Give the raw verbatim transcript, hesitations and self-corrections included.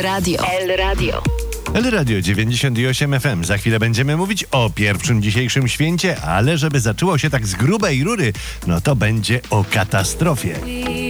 El Radio. El Radio. El Radio dziewięćdziesiąt osiem F M. Za chwilę będziemy mówić o pierwszym dzisiejszym święcie, ale żeby zaczęło się tak z grubej rury, no to będzie o katastrofie.